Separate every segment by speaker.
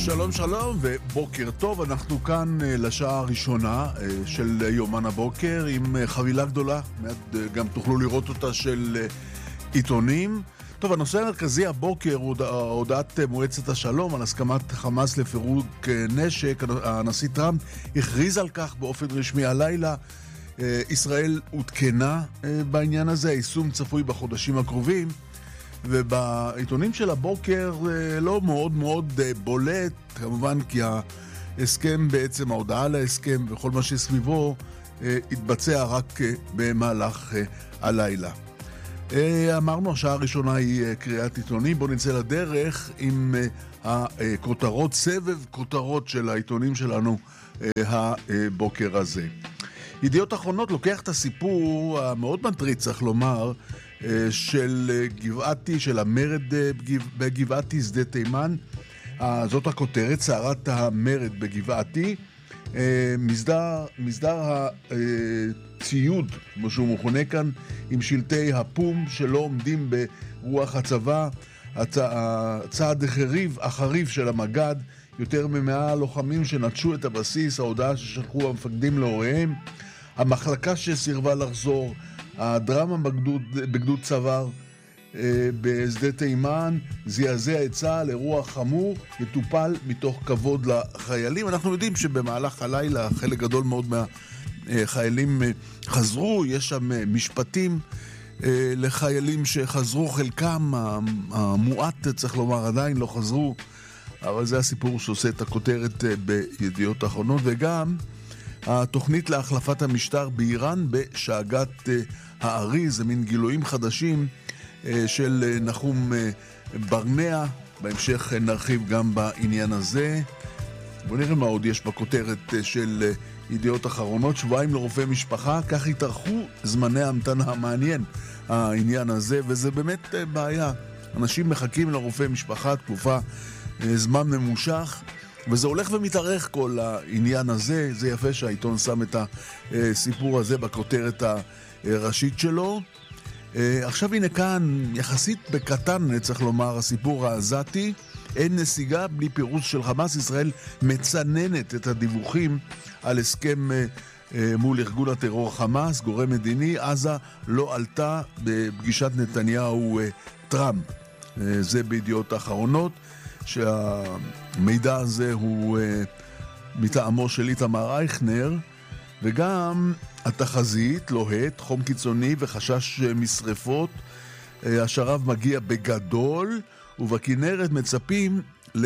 Speaker 1: שלום שלום ובוקר טוב, אנחנו כאן לשעה הראשונה של יומן הבוקר עם חבילה גדולה, גם תוכלו לראות אותה של עיתונים. טוב, הנושא המרכזי הבוקר הוא הודעת מועצת השלום על הסכמת חמאס לפירוק נשק. הנשיא טראמפ הכריז על כך באופן רשמי הלילה. ישראל עודכנה בעניין הזה, היישום צפוי בחודשים הקרובים, ובעיתונים של הבוקר לא מאוד מאוד בולט, כמובן כי ההסכם בעצם, ההודעה על ההסכם וכל מה שסביבו התבצע רק במהלך הלילה. אמרנו, השעה הראשונה היא קריאת עיתונים. בואו נצא לדרך עם הכותרות, סבב כותרות של העיתונים שלנו הבוקר הזה. ידיעות אחרונות לוקח את הסיפור המאוד מטריד, צריך לומר, של גבעתי, של המרד בגבעתי, שדה תימן. זאת הכותרת, סערת המרד בגבעתי. מסדר הציוד, כמו שהוא מכונה כאן, עם שלטי הפום שלא עומדים ברוח הצבא. הצעד החריב של המגד, יותר מ100 לוחמים שנטשו את הבסיס, ההודעה ששלחו המפקדים להוריהם, המחלקה שסירבה לחזור, הדרמה בגדוד צוואר בשדה תימן, זעזע את צה"ל, אירוע חמור, יטופל מתוך כבוד לחיילים. אנחנו יודעים שבמהלך הלילה חלק גדול מאוד מהחיילים חזרו, יש שם משפטים לחיילים שחזרו, חלקם המועט צריך לומר עדיין לא חזרו, אבל זה הסיפור שעושה את הכותרת בידיעות האחרונות. וגם התוכנית להחלפת המשטר באיראן בשאגת הארי, זה מין גילויים חדשים של נחום ברנע. בהמשך נרחיב גם בעניין הזה. בואו נראה מה עוד יש בכותרת של ידיעות אחרונות. שבועיים לרופא משפחה, כך התארכו זמני ההמתנה. מעניין העניין הזה, וזה באמת בעיה. אנשים מחכים לרופא משפחה תקופה זמן ממושך, וזה הולך ומתארך כל העניין הזה. זה יפה שהעיתון שם את הסיפור הזה בכותרת הראשית שלו. עכשיו הנה כאן, יחסית בקטן צריך לומר, הסיפור העזתי. אין נסיגה בלי פירוס של חמאס. ישראל מצננת את הדיווחים על הסכם מול ארגון הטרור חמאס, גורם מדיני. עזה לא עלתה בפגישת נתניהו טראמפ. זה בידיעות האחרונות, שהמידע הזה הוא מטעמו של איתמר אייכנר. וגם התחזית לוהט, חום קיצוני וחשש משריפות. השרב מגיע בגדול, ובכנרת מצפים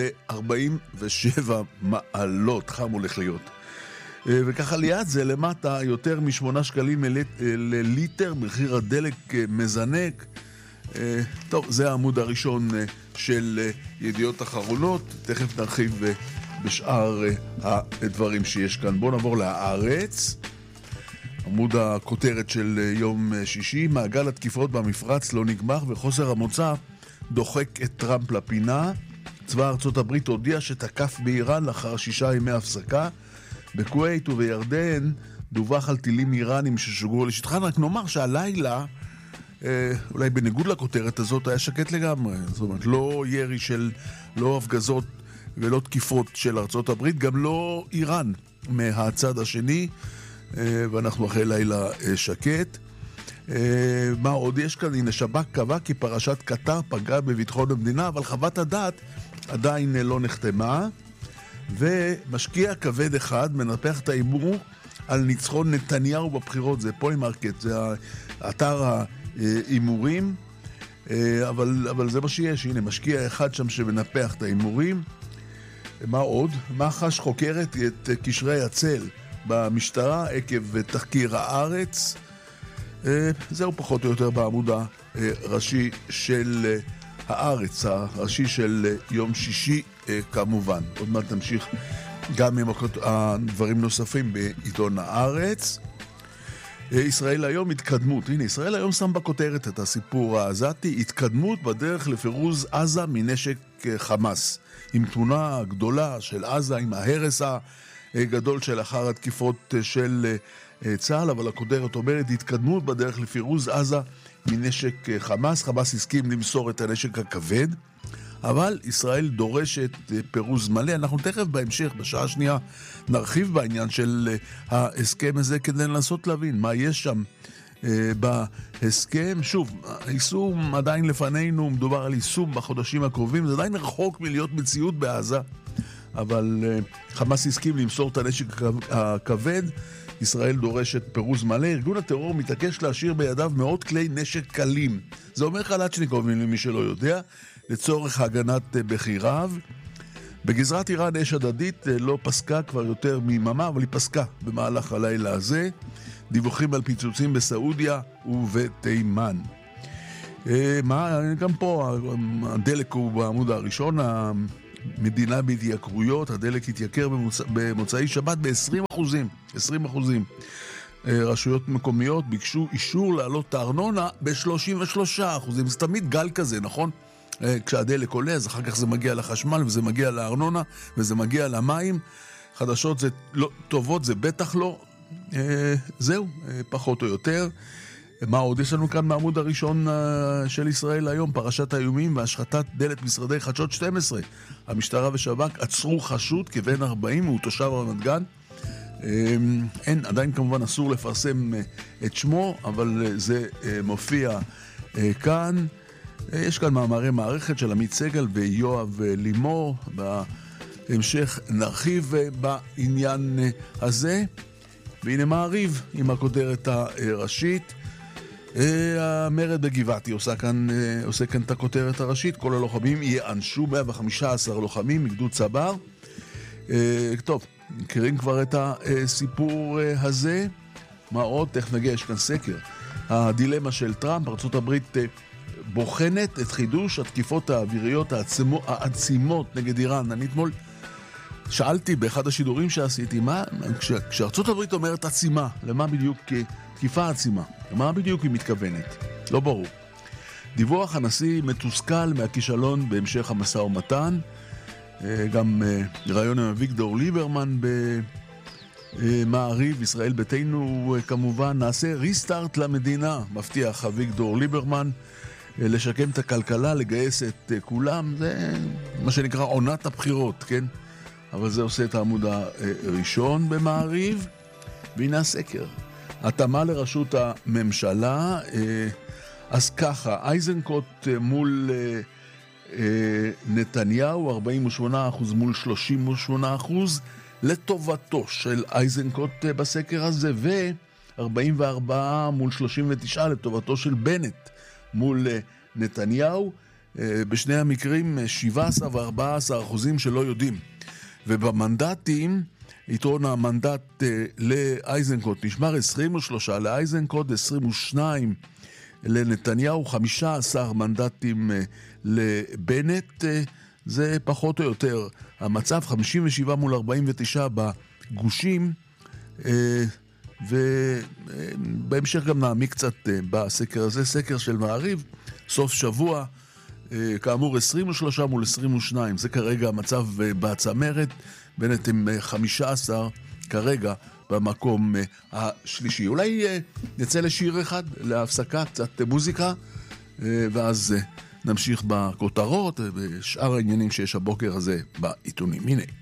Speaker 1: ל-47 מעלות, חם הולך להיות. וככה ליד זה למטה יותר מ8 שקלים לליטר, מחיר הדלק מזנק. טוב, זה העמוד הראשון של ידיעות אחרונות. תכף נרחיב בשאר הדברים שיש כאן. בואו נעבור להארץ. עמוד הכותרת של יום שישי, מעגל התקיפות במפרץ לא נגמר וחוסר המוצא דוחק את טראמפ לפינה. צבא ארצות הברית הודיע שתקף באיראן לאחר 6 ימי הפסקה. בכווית ובירדן דווח על טילים איראנים ששוגרו לשטחן. רק נאמר שהלילה, אולי בניגוד לכותרת הזאת, היה שקט לגמרי. זאת אומרת, לא ירי של, לא הפגזות ולא תקיפות של ארצות הברית, גם לא איראן מהצד השני, ואנחנו אחרי לילה שקט. מה עוד יש כאן? הנה, שב"כ קבע כי פרשת קטר פגעה בביטחון המדינה, אבל חוות הדעת עדיין לא נחתמה. ומשקיע כבד אחד מנפח את האימור על ניצחון נתניהו בבחירות. זה פולימרקט, זה אתר האימורים, אבל זה מה שיש. הנה, משקיע אחד שם שמנפח את האימורים. מה עוד? מח"ש חוקרת את קשרי הצל במשטרה עקב תחקיר הארץ. זהו פחות או יותר בעמוד הראשי של הארץ, הראשי של יום שישי כמובן. עוד מעט נמשיך גם עם הדברים נוספים בעיתון הארץ. ישראל היום התקדמות. הנה, ישראל היום שם בכותרת את הסיפור העזתי, התקדמות בדרך לפירוז עזה מנשק חמאס. עם תמונה גדולה של עזה, עם ההרס הגדול שלאחר התקיפות של צה"ל, אבל הכותרת אומרת התקדמות בדרך לפירוז עזה מנשק חמאס. חמאס הסכים למסור את הנשק הכבד. אבל ישראל דורשת פירוז מלא. אנחנו תכף בהמשך, בשעה השנייה, נרחיב בעניין של ההסכם הזה כדי לנסות להבין מה יש שם בהסכם. שוב, היישום עדיין לפנינו, מדובר על יישום בחודשים הקרובים, זה עדיין רחוק מלהיות מציאות בעזה, אבל חמאס הסכים למסור את הנשק הכבד, ישראל דורשת פירוז מלא. ארגון הטרור מתעקש להשאיר בידיו מאות כלי נשק קלים. זה אומר קלצ'ניקוב, למי שלא יודע, לצורך הגנת בחיריו. בגזרת איראן אש הדדית לא פסקה כבר יותר מיממה, אבל היא פסקה במהלך הלילה הזה. דיווחים על פיצוצים בסעודיה ובתימן. גם פה הדלק הוא בעמוד הראשון, המדינה בהתייקרויות, הדלק התייקר במוצאי שבת ב-20%. 20%. רשויות מקומיות ביקשו אישור לעלות את הארנונה ב-33%. זה תמיד גל כזה, נכון? כשהדלק עולה, אז אחר כך זה מגיע לחשמל, וזה מגיע לארנונה, וזה מגיע למים. חדשות זה לא, טובות זה בטח לא. זהו, פחות או יותר. מה עוד יש לנו כאן מעמוד הראשון של ישראל היום? פרשת האיומים והשחתת דלת משרדי חדשות 12. המשטרה ושב"כ עצרו חשוד כבן 40, הוא תושב רמת גן. אין, עדיין כמובן אסור לפרסם את שמו, אבל זה מופיע כאן. יש כאן מאמרי מערכת של עמית סגל ויואב לימור. בהמשך נרחיב בעניין הזה. והנה מעריב עם הכותרת הראשית. המרד בגבעתי עושה כאן את הכותרת הראשית. כל הלוחמים יענשו, 115 לוחמים מגדוד צבר. טוב, מכירים כבר את הסיפור הזה. מה עוד? תכף נגיע, יש כאן סקר. הדילמה של טראמפ, ארצות הברית בוחנת את חידוש התקיפות האוויריות העצימות נגד איראן. אני אתמול שאלתי באחד השידורים שעשיתי, כשארצות הברית אומרת עצימה, למה בדיוק תקיפה עצימה? למה בדיוק היא מתכוונת? לא ברור. דיווח הנשיא מתוסכל מהכישלון בהמשך המשא ומתן. גם רעיון עם אביגדור ליברמן במעריב, ישראל ביתנו כמובן, נעשה ריסטארט למדינה, מבטיח אביגדור ליברמן, לשקם את הכלכלה, לגייס את כולם, זה מה שנקרא עונת הבחירות, כן? אבל זה עושה את העמוד הראשון במעריב. והנה הסקר. התאמה לראשות הממשלה, אז ככה, אייזנקוט מול נתניהו, 48% מול 38%, לטובתו של אייזנקוט בסקר הזה, ו-44 מול 39 לטובתו של בנט מול נתניהו. בשני המקרים 17 ו-14% שלא יודעים. ובמנדטים, יתרון המנדט לאייזנקוט נשמר 23 לאייזנקוט, 22 לנתניהו, 15 מנדטים לבנט. זה פחות או יותר המצב, 57 מול 49 בגושים. ובהמשך גם נעמיק קצת בסקר הזה, סקר של מעריב, סוף שבוע, כאמור 23 מול 22, זה כרגע המצב בצמרת, בנט עם 15 כרגע במקום השלישי. אולי נצא לשיר אחד, להפסקה, קצת מוזיקה, ואז נמשיך בכותרות ובשאר העניינים שיש הבוקר הזה בעיתונים. הנה.